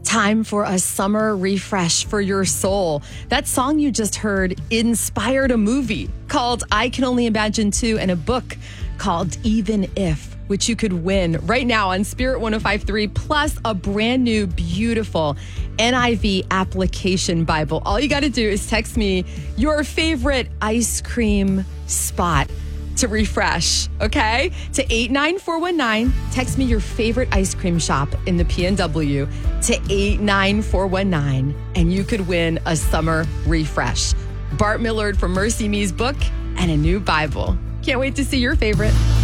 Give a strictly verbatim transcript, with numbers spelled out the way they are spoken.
Time for a summer refresh for your soul. That song you just heard inspired a movie called I Can Only Imagine two and a book called Even If, which you could win right now on Spirit one oh five point three, plus a brand new, beautiful N I V application Bible. All you got to do is text me your favorite ice cream spot to refresh, okay? To eight nine four one nine. Text me your favorite ice cream shop in the P N W to eight nine four one nine, and you could win a summer refresh. Bart Millard from Mercy Me's book and a new Bible. Can't wait to see your favorite.